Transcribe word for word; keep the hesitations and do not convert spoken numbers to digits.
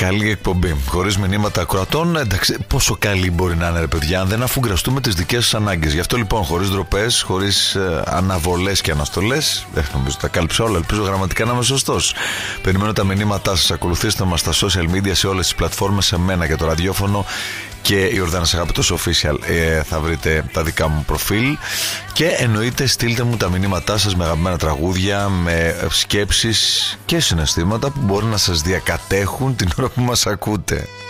καλή εκπομπή. Χωρίς μηνύματα ακροατών, εντάξει, πόσο καλή μπορεί να είναι, ρε παιδιά, αν δεν αφουγκραστούμε τις δικές σας ανάγκες. Γι' αυτό λοιπόν, χωρίς ντροπές, χωρίς ε, αναβολές και αναστολές, δεν νομίζω τα κάλυψα όλα. Ελπίζω γραμματικά να είμαι σωστός. Περιμένω τα μηνύματά σας. Ακολουθήστε μας στα social media, σε όλες τις πλατφόρμες, σε μένα και το ραδιόφωνο. Και η Ιορδάνας Αγάπητος Official, ε, θα βρείτε τα δικά μου προφίλ. Και εννοείται στείλτε μου τα μηνύματά σας με αγαπημένα τραγούδια, με σκέψεις και συναισθήματα που μπορεί να σας διακατέχουν την ώρα που μας ακούτε.